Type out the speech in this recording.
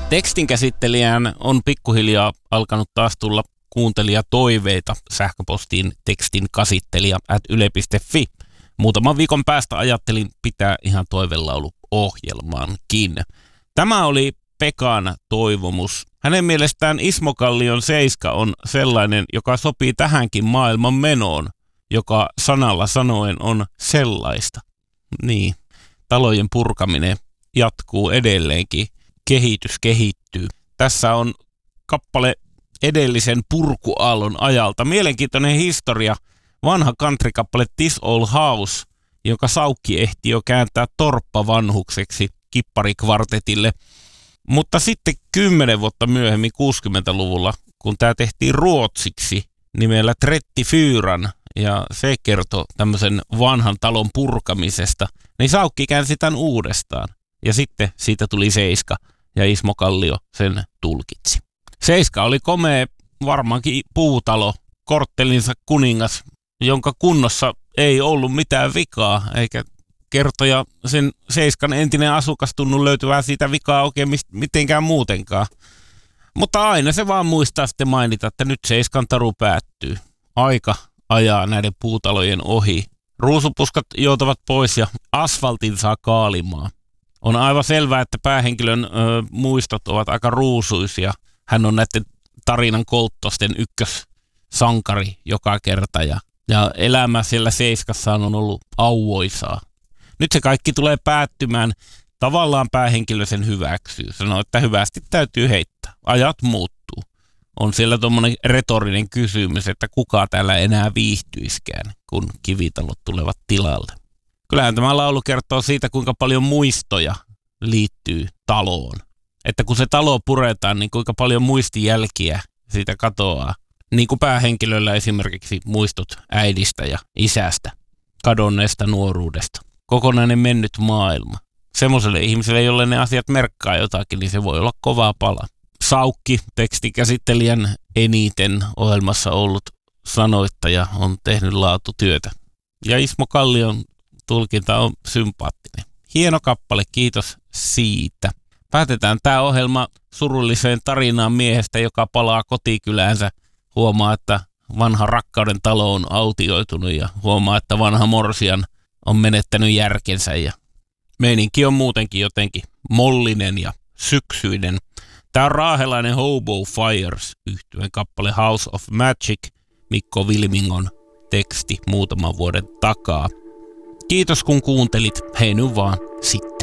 Tekstinkäsittelijään on pikkuhiljaa alkanut taas tulla kuuntelijatoiveita sähköpostiin tekstinkäsittelijä@yle.fi. Muutaman viikon päästä ajattelin pitää ihan toivelaulu-ohjelmaankin. Tämä oli Pekan toivomus. Hänen mielestään Ismo Kallion seiska on sellainen, joka sopii tähänkin maailman menoon, joka sanalla sanoen on sellaista. Niin, talojen purkaminen jatkuu edelleenkin. Kehitys kehittyy. Tässä on kappale edellisen purkuaallon ajalta. Mielenkiintoinen historia. Vanha country-kappale This Old House, jonka Saukki ehti jo kääntää torppavanhukseksi kipparikvartetille. Mutta sitten 10 vuotta myöhemmin 60-luvulla, kun tämä tehtiin ruotsiksi nimellä Tretti Fyran, ja se kertoo tämmöisen vanhan talon purkamisesta, niin Saukki käänsi tämän uudestaan. Ja sitten siitä tuli seiska, ja Ismo Kallio sen tulkitsi. Seiska oli komea, varmaankin puutalo, korttelinsa kuningas, jonka kunnossa ei ollut mitään vikaa, eikä kertoja sen seiskan entinen asukas tunnu löytyvää siitä vikaa oikein mitenkään muutenkaan. Mutta aina se vaan muistaa sitten mainita, että nyt seiskan taru päättyy. Aika ajaa näiden puutalojen ohi. Ruusupuskat joutavat pois ja asfaltin saa kaalimaan. On aivan selvää, että päähenkilön muistot ovat aika ruusuisia. Hän on näiden tarinan kolttosten ykkössankari joka kerta ja elämä siellä seiskassa on ollut auvoisaa. Nyt se kaikki tulee päättymään. Tavallaan päähenkilö sen hyväksyy. Sanoo, että hyvästi täytyy heittää. Ajat muuttuu. On siellä tuommoinen retorinen kysymys, että kuka täällä enää viihtyiskään, kun kivitalot tulevat tilalle. Kyllähän tämä laulu kertoo siitä, kuinka paljon muistoja liittyy taloon. Että kun se talo puretaan, niin kuinka paljon muistijälkiä siitä katoaa. Niin kuin päähenkilöllä esimerkiksi muistot äidistä ja isästä, kadonneesta nuoruudesta. Kokonainen mennyt maailma. Semmoiselle ihmiselle, jolle ne asiat merkkaa jotakin, niin se voi olla kovaa pala. Saukki, tekstikäsittelijän eniten ohjelmassa ollut sanoittaja, on tehnyt laatutyötä. Ja Ismo Kallion tulkinta on sympaattinen. Hieno kappale, kiitos siitä. Päätetään tämä ohjelma surulliseen tarinaan miehestä, joka palaa kotikyläänsä. Huomaa, että vanha rakkauden talo on autioitunut ja huomaa, että vanha morsian on menettänyt järkensä. Ja meininki on muutenkin jotenkin mollinen ja syksyinen. Tämä on raahelainen Hobo Fires -yhtyeen kappale House of Magic, Mikko Vilmingon teksti muutaman vuoden takaa. Kiitos kun kuuntelit. Hei nyt vaan sitten.